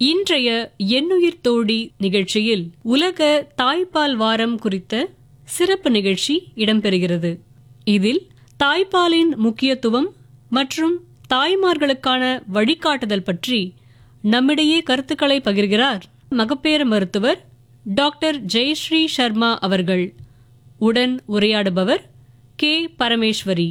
இன்றைய எண்ணுயிர் தோழி நிகழ்ச்சியில் உலக தாய்ப்பால் வாரம் குறித்த சிறப்பு நிகழ்ச்சி இடம்பெறுகிறது. இதில் தாய்ப்பாலின் முக்கியத்துவம் மற்றும் தாய்மார்களுக்கான வழிகாட்டுதல் பற்றி நம்மிடையே கருத்துக்களை பகிர்கிறார் மகப்பேறு மருத்துவர் டாக்டர் ஜெயஸ்ரீ சர்மா அவர்கள். உடன் உரையாடுபவர் கே. பரமேஸ்வரி.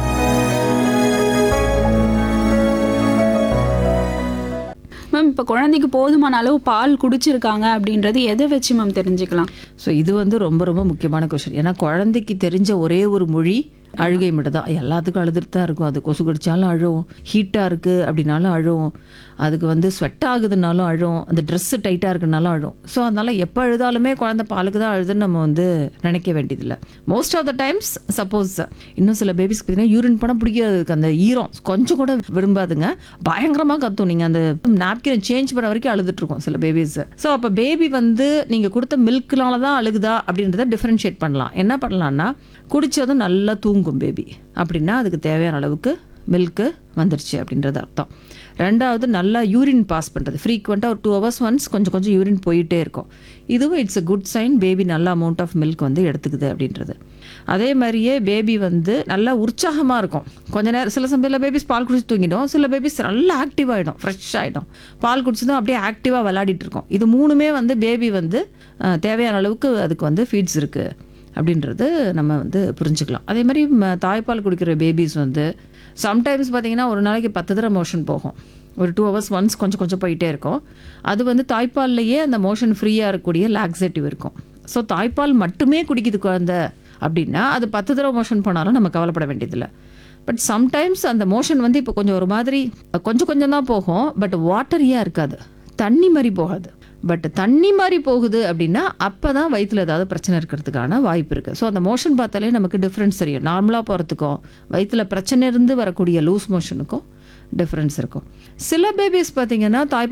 மேம், இப்போ குழந்தைக்கு போதுமான அளவு பால் குடிச்சிருக்காங்க அப்படின்றது எதை வச்சு மேம் தெரிஞ்சுக்கலாம்? ஸோ இது ரொம்ப ரொம்ப முக்கியமான கொஸ்டின். ஏன்னா குழந்தைக்கு தெரிஞ்ச ஒரே ஒரு மொழி அழுகை மட்டும் தான். எல்லாத்துக்கும் அழுதுட்டு தான் இருக்கும். அது கொசு கடிச்சாலும் அழும், ஹீட்டாக இருக்குது அப்படின்னாலும் அழும், அதுக்கு ஸ்வெட் ஆகுதுனாலும் அழும், அந்த ட்ரெஸ்ஸு டைட்டாக இருக்குனாலும் அழும். ஸோ அதனால் எப்போ அழுதாலுமே குழந்தை பாலுக்கு தான் அழுதுன்னு நம்ம நினைக்க வேண்டியதில்லை. Most of the times suppose இன்னும் சில பேபிஸ்க்கு பார்த்தீங்கன்னா யூரின் பண்ண பிடிக்காது, அந்த ஈரம் கொஞ்சம் கூட விரும்பாதுங்க, பயங்கரமாக கத்தும். நீங்கள் அந்த நாப்கினை சேஞ்ச் பண்ண வரைக்கும் அழுதுட்டுருக்கோம் சில பேபிஸ். ஸோ அப்போ பேபி நீங்கள் கொடுத்த மில்க்னால தான் அழுகுதா அப்படின்றத டிஃப்ரென்ஷியேட் பண்ணலாம். என்ன பண்ணலான்னா, குடித்ததும் நல்லா தூங்கும் பேபி அப்படின்னா அதுக்கு தேவையான அளவுக்கு மில்க்கு வந்துருச்சு அப்படின்றது அர்த்தம். ரெண்டாவது, நல்லா யூரின் பாஸ் பண்ணுறது ஃப்ரீக்வெண்ட்டாக ஒரு 2 hours ஒன்ஸ் கொஞ்சம் கொஞ்சம் யூரின் போயிட்டே இருக்கும். இதுவும் it's a good sign, baby நல்ல அமௌண்ட் ஆஃப் மில்க் எடுத்துக்குது அப்படின்றது. அதே மாதிரியே பேபி நல்லா உற்சாகமாக இருக்கும். கொஞ்ச நேரம் சில சமயத்தில் பேபிஸ் பால் குடிச்சு தூங்கிடும், சில பேபிஸ் நல்லா ஆக்டிவ் ஆகிடும், ஃப்ரெஷ் ஆகிடும். பால் குடிச்சதும் அப்படியே ஆக்டிவாக விளையாடிட்டு இருக்கும். இது மூணுமே பேபி தேவையான அளவுக்கு அதுக்கு ஃபீட்ஸ் இருக்குது அப்படின்றது நம்ம புரிஞ்சுக்கலாம். அதே மாதிரி தாய்ப்பால் குடிக்கிற பேபிஸ் சம்டைம்ஸ் பார்த்திங்கன்னா ஒரு நாளைக்கு 10 தடவை மோஷன் போகும். ஒரு 2 hours ஒன்ஸ் கொஞ்சம் கொஞ்சம் போயிட்டே இருக்கும். அது தாய்ப்பால்லையே அந்த மோஷன் ஃப்ரீயாக இருக்கக்கூடிய லாக்ஸேட்டிவ் இருக்கும். ஸோ தாய்ப்பால் மட்டுமே குடிக்குது குழந்தை அப்படின்னா அது 10 தடவை மோஷன் போனாலும் நம்ம கவலைப்பட வேண்டியதில்லை. பட் சம்டைம்ஸ் அந்த மோஷன் இப்போ கொஞ்சம் ஒரு மாதிரி கொஞ்சம் கொஞ்சம் தான் போகும், பட் வாட்டரியாக இருக்காது, தண்ணி மாதிரி போகாது. பட் தண்ணி மாதிரி போகுது அப்படின்னா அப்போ தான் வயிற்றில் ஏதாவது பிரச்சனை இருக்கிறதுக்கான வாய்ப்பு இருக்குது. ஸோ அந்த மோஷன் பார்த்தாலே நமக்கு டிஃப்ரென்ஸ் தெரியும். நார்மலாக போகிறதுக்கும் வயிற்றில் பிரச்சனை இருந்து வரக்கூடிய லூஸ் மோஷனுக்கும் டிஃப்ரென்ஸ் இருக்கும். சில பேபிஸ் பார்த்திங்கன்னா தாய்ப்பால்